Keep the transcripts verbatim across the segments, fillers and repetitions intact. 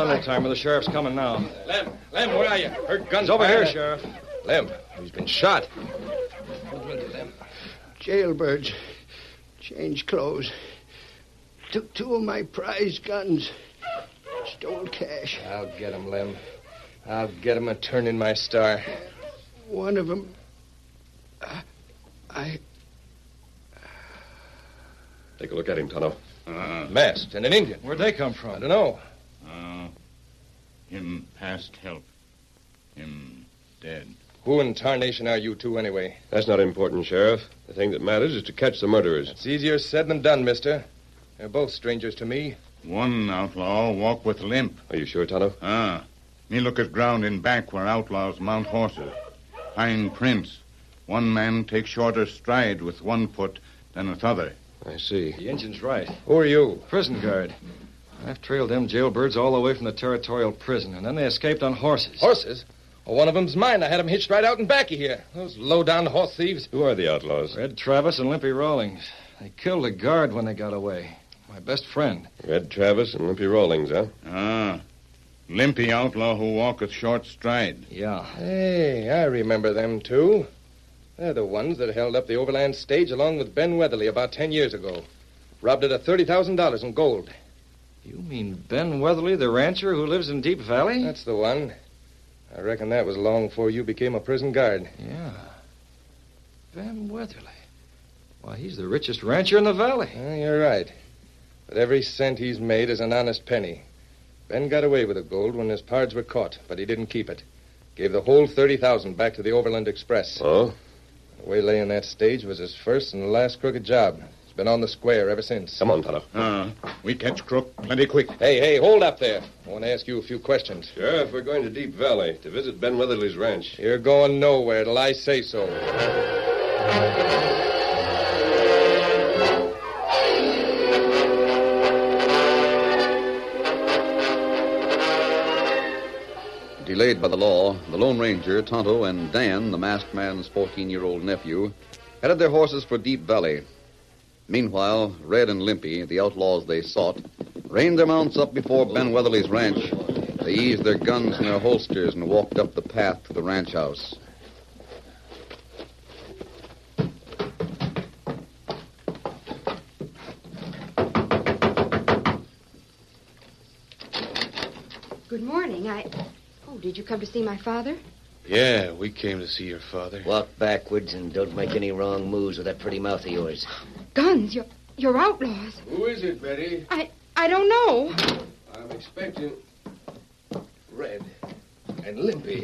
on, old timer. The sheriff's coming now. Lem, Lem, where are you? Heard guns He's over fired. here, Sheriff. Lem, he's been shot. Jailbirds. Changed clothes. Took two of my prize guns. Stole cash. I'll get him, Lem. I'll get him and turn in my star. One of them... Uh, I... Take a look at him, Tonto. Uh, Masked and an Indian. Where'd they come from? I don't know. uh, him past help. Him dead. Who in tarnation are you two, anyway? That's not important, Sheriff. The thing that matters is to catch the murderers. It's easier said than done, mister. They're both strangers to me. One outlaw walk with limp. Are you sure, Tonto? Ah. Me look at ground in back where outlaws mount horses. Find prints. One man take shorter stride with one foot than with other. I see. The Injun's right. Who are you? Prison guard. I've trailed them jailbirds all the way from the territorial prison, and then they escaped on horses. Horses? Well, one of them's mine. I had him hitched right out in back of here. Those low-down horse thieves. Who are the outlaws? Red Travis and Limpy Rawlings. They killed a guard when they got away. My best friend. Red Travis and Limpy Rawlings, huh? Ah. Limpy outlaw who walketh short stride. Yeah. Hey, I remember them two. They're the ones that held up the overland stage along with Ben Weatherly about ten years ago. Robbed it of thirty thousand dollars in gold. You mean Ben Weatherly, the rancher who lives in Deep Valley? That's the one. I reckon that was long before you became a prison guard. Yeah. Ben Weatherly. Why, he's the richest rancher in the valley. Well, you're right. But every cent he's made is an honest penny. Ben got away with the gold when his pards were caught, but he didn't keep it. Gave the whole thirty thousand back to the Overland Express. Oh? The waylaying that stage was his first and last crooked job. He's been on the square ever since. Come on, Tonto. Ah. We catch crook plenty quick. Hey, hey, hold up there. I want to ask you a few questions. Sheriff, we're going to Deep Valley to visit Ben Weatherly's ranch. You're going nowhere till I say so. Delayed by the law, the Lone Ranger, Tonto, and Dan, the masked man's fourteen-year-old nephew, headed their horses for Deep Valley. Meanwhile, Red and Limpy, the outlaws they sought, reined their mounts up before Ben Weatherly's ranch. They eased their guns in their holsters and walked up the path to the ranch house. Good morning. I... Oh, did you come to see my father? Yeah, we came to see your father. Walk backwards and don't make any wrong moves with that pretty mouth of yours. Guns, you're, you're outlaws. Who is it, Betty? I I don't know. I'm expecting Red and Limpy.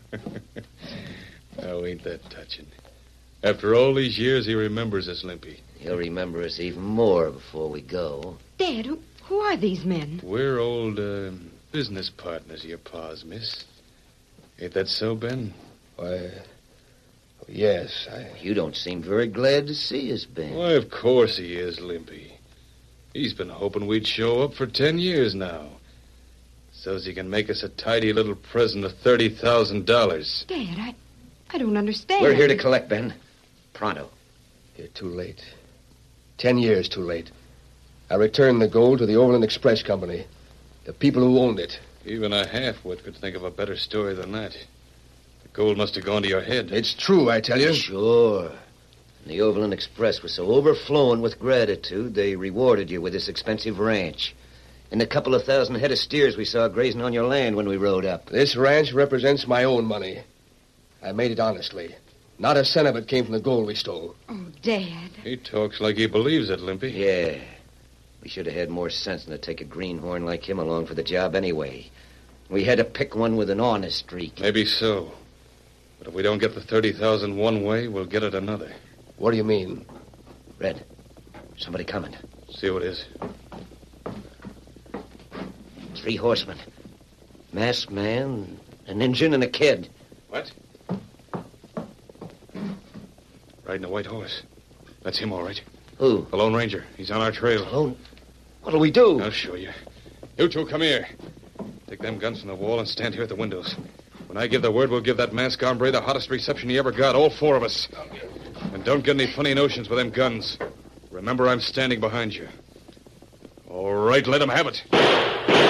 Oh, ain't that touching. After all these years, he remembers us, Limpy. He'll remember us even more before we go. Dad, who, who are these men? We're old uh, business partners of your pa's, miss. Ain't that so, Ben? Why, yes, I... You don't seem very glad to see us, Ben. Why, of course he is, Limpy. He's been hoping we'd show up for ten years now. So's he can make us a tidy little present of thirty thousand dollars. Dad, I, I don't understand. We're here to collect, Ben. Pronto. You're too late. Ten years too late. I returned the gold to the Overland Express Company. The people who owned it. Even a half-wit could think of a better story than that. The gold must have gone to your head. It's true, I tell you. Sure. The Overland Express was so overflowing with gratitude, they rewarded you with this expensive ranch. And the couple of thousand head of steers we saw grazing on your land when we rode up. This ranch represents my own money. I made it honestly. Not a cent of it came from the gold we stole. Oh, Dad. He talks like he believes it, Limpy. Yeah. We should have had more sense than to take a greenhorn like him along for the job anyway. We had to pick one with an honest streak. Maybe so. But if we don't get the thirty thousand one way, we'll get it another. What do you mean? Red, somebody coming. See who it is. Three horsemen. Masked man, an Injun, and a kid. What? Riding a white horse. That's him, all right. Who? The Lone Ranger. He's on our trail. Lone? What'll we do? I'll show you. You two, come here. Take them guns from the wall and stand here at the windows. When I give the word, we'll give that masked hombre the hottest reception he ever got, all four of us. And don't get any funny notions with them guns. Remember, I'm standing behind you. All right, let him have it.